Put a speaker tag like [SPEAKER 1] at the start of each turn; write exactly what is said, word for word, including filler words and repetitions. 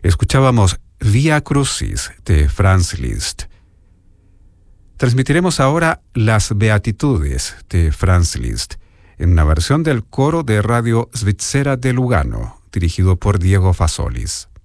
[SPEAKER 1] Escuchábamos Via Crucis de Franz Liszt. Transmitiremos ahora Las Beatitudes de Franz Liszt en una versión del coro de Radio Svizzera de Lugano, dirigido por Diego Fasolis.